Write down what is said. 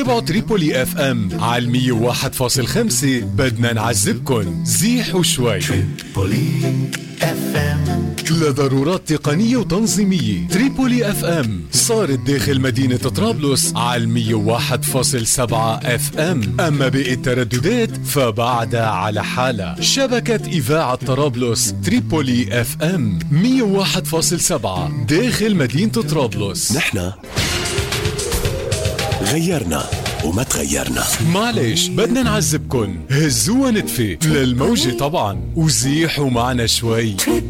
تبعوا تريبولي اف ام على 101.5. بدنا نعذبكن زيحوا شوي. تريبولي اف ام لضرورات تقنية وتنظيمية، تريبولي اف ام صارت داخل مدينة طرابلس على 101.7 اف ام، اما باقي الترددات فبعدها على حالها. شبكة اذاعة طرابلس تريبولي اف ام 101.7 داخل مدينة طرابلس. نحن غيرنا وما تغيرنا. معلش بدنا نعذبكن، هزوها نتفة للموجة طبعا وزيحوا معنا شوي.